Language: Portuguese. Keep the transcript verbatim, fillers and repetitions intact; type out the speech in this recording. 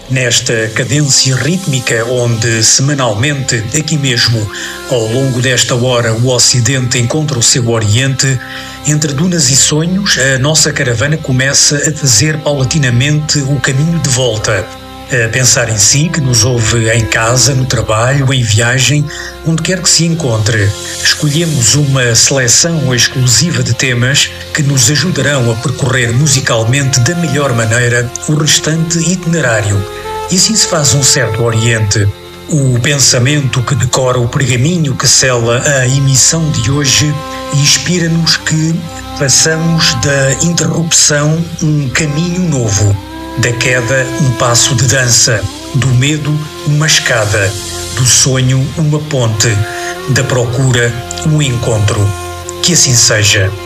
Nesta cadência rítmica onde, semanalmente, aqui mesmo, ao longo desta hora, o Ocidente encontra o seu Oriente, entre dunas e sonhos, a nossa caravana começa a fazer paulatinamente o caminho de volta. A pensar em si, que nos ouve em casa, no trabalho, em viagem, onde quer que se encontre. Escolhemos uma seleção exclusiva de temas que nos ajudarão a percorrer musicalmente da melhor maneira o restante itinerário. E assim se faz um certo Oriente. O pensamento que decora o pergaminho que sela a emissão de hoje inspira-nos que façamos da interrupção um caminho novo, da queda um passo de dança, do medo uma escada, do sonho uma ponte, da procura um encontro. Que assim seja.